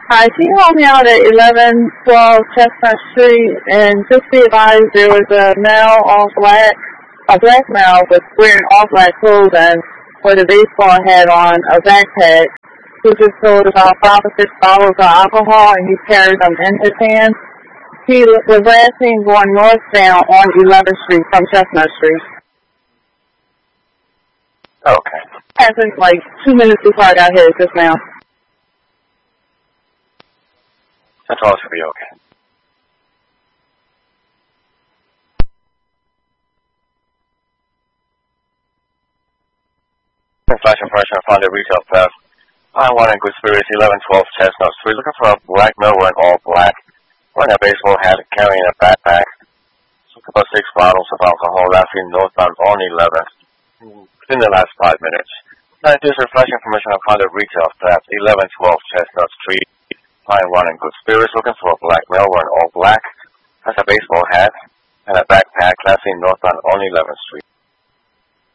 Hi, can you help me out at 1112 Chestnut Street? And just be advised, there was a male, a black male with wearing all black clothing with a baseball hat on, a backpack, who just sold about 5 or 6 bottles of alcohol, and he carried them in his hand. He was last seen going northbound on 11th Street from Chestnut Street. Okay. Happened like 2 minutes before I got here just now. That's all should be okay. Flash impression found a retail theft. I want in Good Spirits, 1112 Chestnut Street, looking for a black male wearing all black, wearing a baseball hat, carrying a backpack. Took about 6 bottles of alcohol, last seen northbound on 11th, within the last 5 minutes. Now, this is flash information I found a retail theft, 1112 Chestnut Street. I want in Good Spirits, looking for a black male wearing all black, has a baseball hat, and a backpack, last seen northbound on 11th Street.